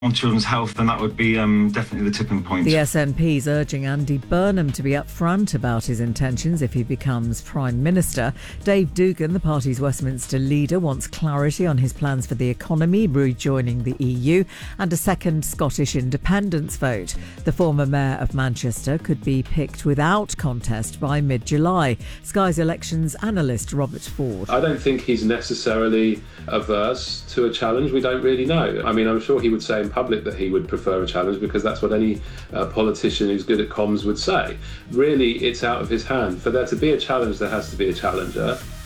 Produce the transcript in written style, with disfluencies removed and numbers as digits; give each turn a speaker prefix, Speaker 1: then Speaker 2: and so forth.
Speaker 1: on children's health, then that would be definitely the tipping point.
Speaker 2: The SNP's urging Andy Burnham to be upfront about his intentions if he becomes Prime Minister. Dave Dugan, the party's Westminster leader, wants clarity on his plans for the economy, rejoining the EU, and a second Scottish independence vote. The former mayor of Manchester could be picked without contest by mid-July. Sky's elections analyst Robert Ford.
Speaker 3: I don't think he's necessarily averse to a challenge. We don't really know. I mean, I'm sure he would say in public that he would prefer a challenge because that's what any politician who's good at comms would say. Really, it's out of his hand. For there to be a challenge, there has to be a challenger.